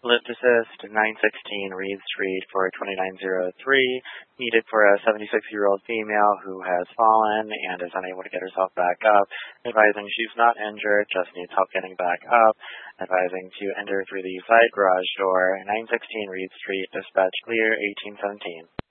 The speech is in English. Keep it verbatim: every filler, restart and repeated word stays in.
Lift assist, nine sixteen Reed Street for twenty-nine oh three, needed for a seventy-six-year-old female who has fallen and is unable to get herself back up. Advising she's not injured, just needs help getting back up. Advising to enter through the side garage door, nine sixteen Reed Street, dispatch clear, eighteen seventeen.